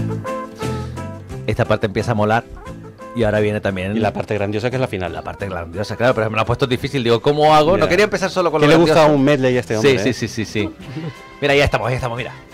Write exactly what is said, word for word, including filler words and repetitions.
Esta parte empieza a molar y ahora viene también... Y la parte grandiosa que es la final. La parte grandiosa, claro, pero me lo ha puesto difícil. Digo, ¿cómo hago? Mira. No quería empezar solo con ¿Qué lo le grandioso. gusta un medley a este hombre? Sí, eh? sí, sí, sí, sí. Mira, ya estamos, ya estamos, mira.